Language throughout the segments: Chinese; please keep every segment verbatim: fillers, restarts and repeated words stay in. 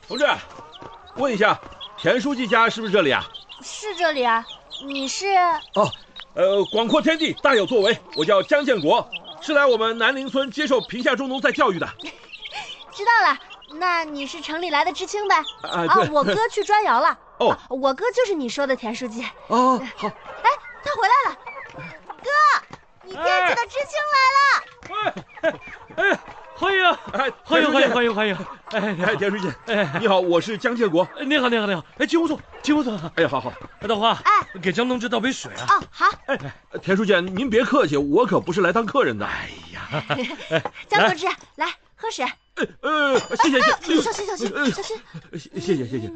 同志，问一下，田书记家是不是这里啊？ 是这里啊。你是？ 哦，呃，广阔天地大有作为，我叫江建国，是来我们南陵村接受贫下中农再教育的。 知道了，那你是城里来的知青呗？ 啊， 啊，我哥去砖窑了。 哦、 啊，我哥就是你说的田书记。 哦，好。 哎，他回来了。哥，你惦记的知青来了。 哎哎，欢迎！哎，欢迎欢迎欢迎欢迎！ 哎，哎，田书记，哎，你好，我是江建国。 你好，你好，你好！哎，进屋坐，进屋坐。 哎呀，好好。 哎，大花， 哎， 给江同志倒杯水啊。 哦，好。 哎，田书记，您别客气，我可不是来当客人的。 哎呀， 江同志，来喝水。 呃，谢谢，谢谢， 小心小心小心。 谢谢谢谢。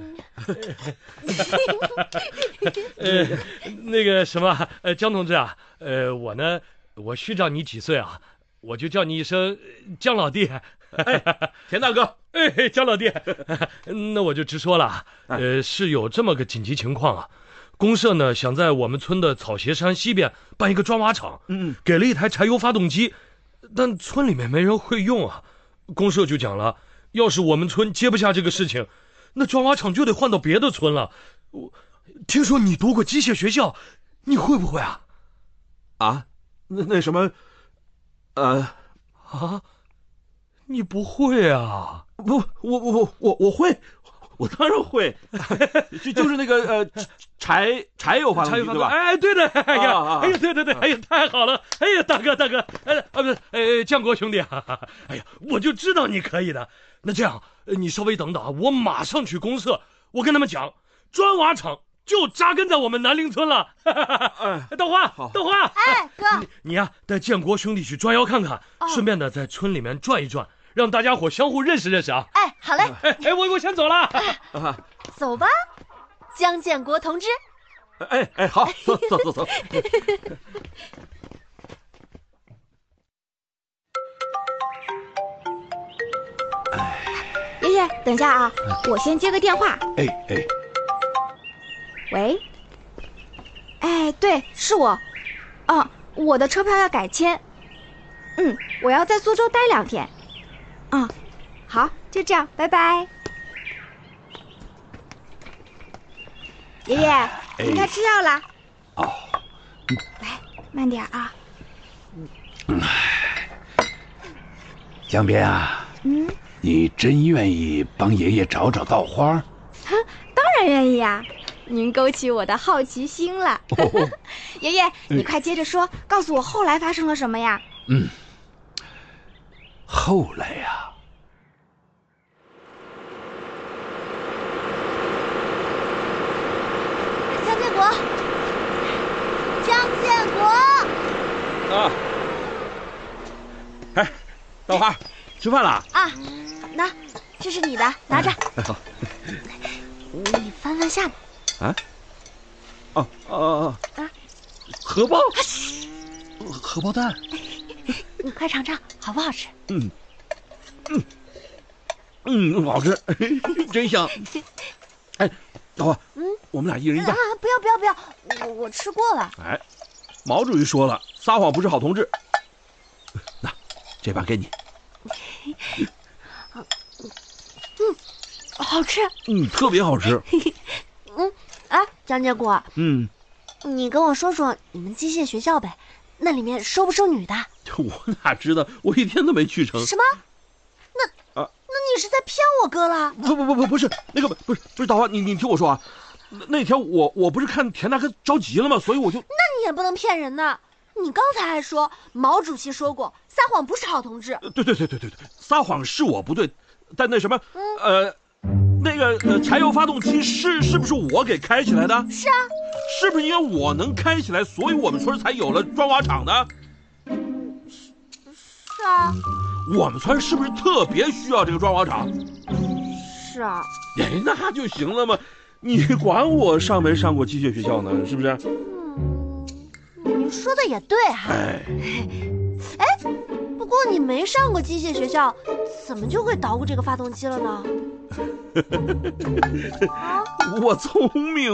呃，那个什么，呃，江同志啊，呃，我呢，我虚长你几岁啊，我就叫你一声江老弟。 哎，田大哥， 哎，江老弟，那我就直说了，呃，是有这么个紧急情况啊，公社呢想在我们村的草鞋山西边办一个砖瓦厂， 嗯， 给了一台柴油发动机，但村里面没人会用啊，公社就讲了，要是我们村接不下这个事情，那砖瓦厂就得换到别的村了。我听说你读过机械学校，你会不会啊？ 啊，那那什么，呃， 啊，你不会啊？ 不，我我我我我会，我当然会，就就是那个呃柴柴油发动机对吧？ 哎，对的，哎呀， 啊啊、 哎呀，对对对，哎呀，太好了，哎呀，大哥大哥，哎啊不是，哎建国兄弟啊，哎呀，我就知道你可以的。那这样，你稍微等等啊，我马上去公社，我跟他们讲，砖瓦厂就扎根在我们南陵村了。 哎， 豆花，豆花， 哎，哥， 你呀带建国兄弟去砖窑看看，哦、顺便呢在村里面转一转，让大家伙相互认识认识啊。 哎，好嘞。 哎哎，我我先走了。 啊、 走吧，江建国同志。 哎哎，好，走走走走。 爷爷，等一下啊，我先接个电话。 哎哎， 喂，哎，对，是我。哦，我的车票要改签。嗯，我要在苏州待两天。嗯，好，就这样，拜拜。爷爷， 哎、 您该吃药了。 哦， 来，慢点啊。 嗯，江边啊。 嗯。 你真愿意帮爷爷找找稻花？ 哼，当然愿意啊！您勾起我的好奇心了。哦、爷爷，你快接着说，嗯、告诉我后来发生了什么呀？ 嗯，后来呀、啊， 江建国，江建国啊！哎，稻花，吃饭了啊？那，这是你的，拿着。 哎，好。 你翻翻下面。 啊？哦哦哦啊！荷包，荷包蛋。 你快尝尝，好不好吃？ 嗯嗯嗯，好吃，真香。哎，老花，嗯，我们俩一人一半。 啊，不要不要不要，我我吃过了。 哎，毛主席说了，撒谎不是好同志。那，这把给你。 嗯，好吃。 嗯，特别好吃。 嗯，哎，江建国， 嗯， 你跟我说说你们机械学校呗，那里面收不收女的？ 我哪知道，我一天都没去成。 什么？那啊，那你是在骗我哥了？ 不不不不，不是那个，不是不是，大花，你你听我说啊，那那天我我不是看田大哥着急了吗？所以我就…… 那你也不能骗人呢。你刚才还说毛主席说过，撒谎不是好同志。 对对对对对对，撒谎是我不对，但那什么，嗯、呃，那个呃柴油发动机是是不是我给开起来的？ 是啊， 是不是因为我能开起来，所以我们村才有了砖瓦厂呢？ 是啊。 我们村是不是特别需要这个砖瓦厂？ 是啊。 哎，那就行了嘛，你管我上没上过机械学校呢？是不是？ 你说的也对哈、啊。 哎， 哎，不过你没上过机械学校，怎么就会捣鼓这个发动机了呢？ 我聪明。